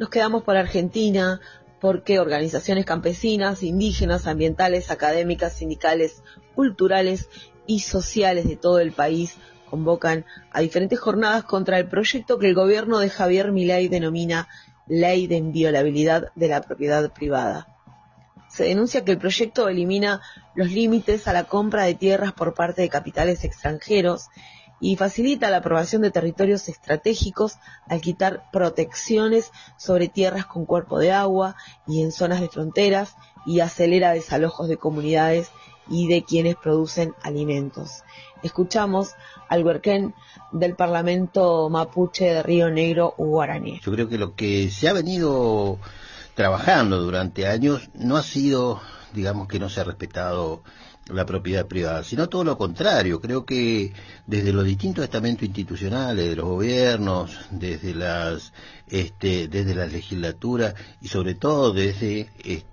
nos quedamos por Argentina porque organizaciones campesinas, indígenas, ambientales, académicas, sindicales, culturales y sociales de todo el país convocan a diferentes jornadas contra el proyecto que el gobierno de Javier Milei denomina Ley de Inviolabilidad de la Propiedad Privada. Se denuncia que el proyecto elimina los límites a la compra de tierras por parte de capitales extranjeros y facilita la aprobación de territorios estratégicos al quitar protecciones sobre tierras con cuerpo de agua y en zonas de fronteras, y acelera desalojos de comunidades y de quienes producen alimentos. Escuchamos al huerquén del Parlamento Mapuche de Río Negro, Guaraní. Yo creo que lo que se ha venido trabajando durante años no ha sido, digamos, que no se ha respetado la propiedad privada, sino todo lo contrario. Creo que desde los distintos estamentos institucionales, de los gobiernos, desde las legislaturas y sobre todo desde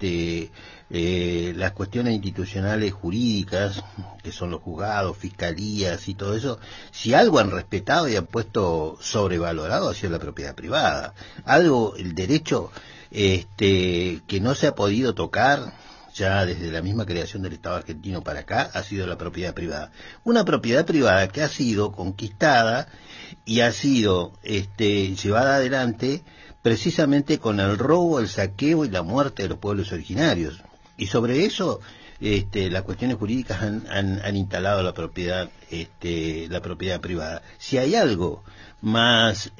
las cuestiones institucionales jurídicas, que son los juzgados, fiscalías y todo eso, si algo han respetado y han puesto sobrevalorado ha sido la propiedad privada. Algo, el derecho que no se ha podido tocar ya desde la misma creación del Estado argentino para acá, ha sido la propiedad privada. Una propiedad privada que ha sido conquistada y ha sido llevada adelante precisamente con el robo, el saqueo y la muerte de los pueblos originarios. Y sobre eso las cuestiones jurídicas han instalado la propiedad privada. Si hay algo más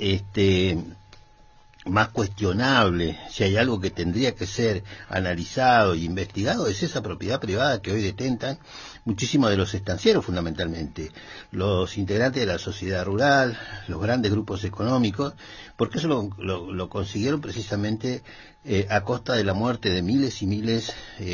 más cuestionable, si hay algo que tendría que ser analizado e investigado, es esa propiedad privada que hoy detentan muchísimos de los estancieros, fundamentalmente los integrantes de la sociedad rural, los grandes grupos económicos, porque eso lo consiguieron precisamente a costa de la muerte de miles y miles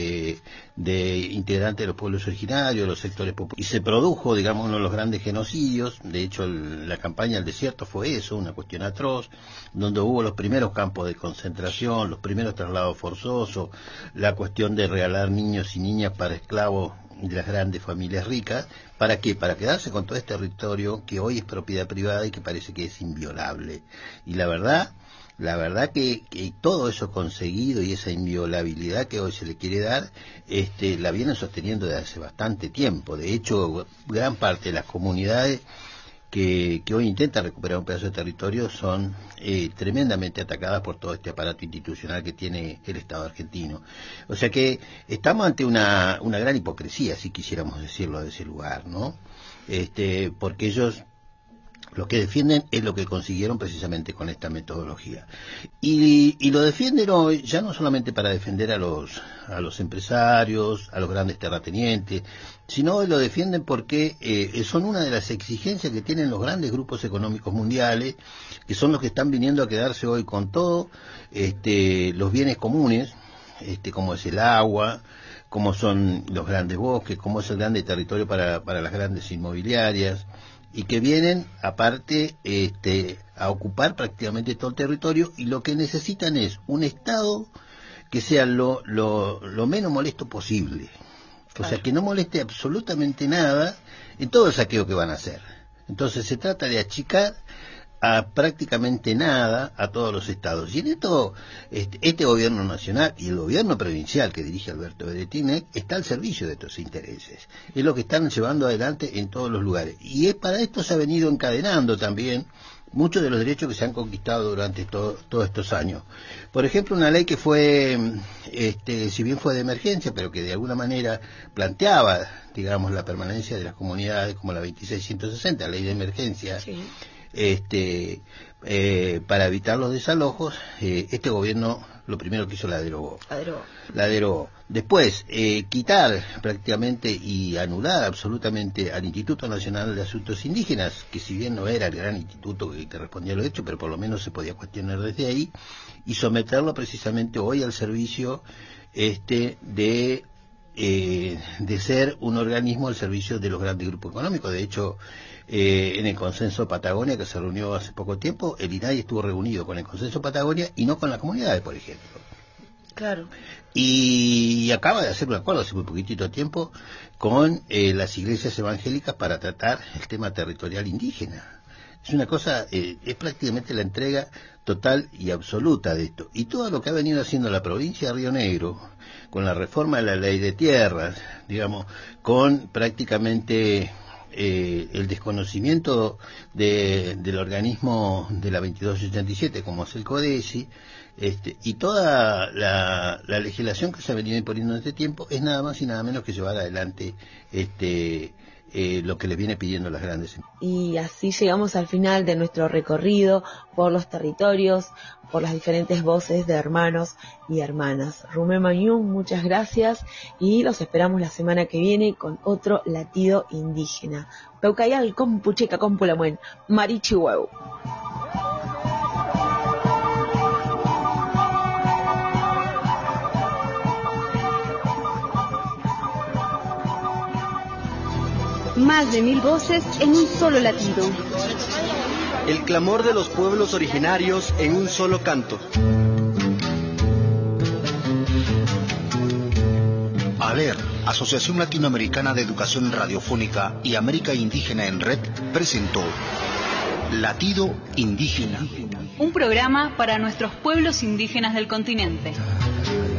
de integrantes de los pueblos originarios, de los sectores populares. Y se produjo, digamos, uno de los grandes genocidios. De hecho, la campaña del desierto fue eso, una cuestión atroz, donde hubo los primeros campos de concentración, los primeros traslados forzosos, la cuestión de regalar niños y niñas para esclavos de las grandes familias ricas. ¿Para qué? Para quedarse con todo este territorio que hoy es propiedad privada y que parece que es inviolable. Y la verdad que todo eso conseguido y esa inviolabilidad que hoy se le quiere dar, la vienen sosteniendo desde hace bastante tiempo. De hecho, gran parte de las comunidades que hoy intentan recuperar un pedazo de territorio son tremendamente atacadas por todo este aparato institucional que tiene el Estado argentino. O sea que estamos ante una gran hipocresía, si quisiéramos decirlo de ese lugar, ¿no? Porque ellos lo que defienden es lo que consiguieron precisamente con esta metodología. Y lo defienden hoy ya no solamente para defender a los empresarios, a los grandes terratenientes, sino hoy lo defienden porque son una de las exigencias que tienen los grandes grupos económicos mundiales, que son los que están viniendo a quedarse hoy con todo los bienes comunes, como es el agua, como son los grandes bosques, como es el grande territorio para las grandes inmobiliarias, y que vienen, aparte, a ocupar prácticamente todo el territorio, y lo que necesitan es un Estado que sea lo menos molesto posible. O sea, que no moleste absolutamente nada en todo el saqueo que van a hacer. Entonces se trata de achicar a prácticamente nada a todos los estados. Y en esto, este gobierno nacional y el gobierno provincial que dirige Alberto Berettini está al servicio de estos intereses. Es lo que están llevando adelante en todos los lugares. Y para esto se ha venido encadenando también muchos de los derechos que se han conquistado durante todos estos años. Por ejemplo, una ley que fue, si bien fue de emergencia, pero que de alguna manera planteaba, digamos, la permanencia de las comunidades, como la 2660, ley de emergencia, sí. Para evitar los desalojos, este gobierno lo primero que hizo la derogó. Después, quitar prácticamente y anular absolutamente al Instituto Nacional de Asuntos Indígenas, que si bien no era el gran instituto que respondía a los hechos, pero por lo menos se podía cuestionar desde ahí, y someterlo precisamente hoy al servicio de ser un organismo al servicio de los grandes grupos económicos. De hecho, en el Consenso Patagonia, que se reunió hace poco tiempo, el INADI estuvo reunido con el Consenso Patagonia y no con las comunidades, por ejemplo. Claro. Y acaba de hacer un acuerdo hace muy poquitito tiempo con las iglesias evangélicas para tratar el tema territorial indígena. Es una cosa, es prácticamente la entrega total y absoluta de esto. Y todo lo que ha venido haciendo la provincia de Río Negro, con la reforma de la ley de tierras, digamos, con prácticamente el desconocimiento del organismo de la 2287, como es el CODESI, y toda la legislación que se ha venido imponiendo en este tiempo, es nada más y nada menos que llevar adelante lo que le viene pidiendo las grandes. Y así llegamos al final de nuestro recorrido por los territorios, por las diferentes voces de hermanos y hermanas. Rumé Mañún, muchas gracias y los esperamos la semana que viene con otro latido indígena. Peucayal, Compucheca, Compulamuen, Marichihueu. Más de 1000 voces en un solo latido. El clamor de los pueblos originarios en un solo canto. ALER, Asociación Latinoamericana de Educación Radiofónica y América Indígena en Red, presentó Latido Indígena. Un programa para nuestros pueblos indígenas del continente.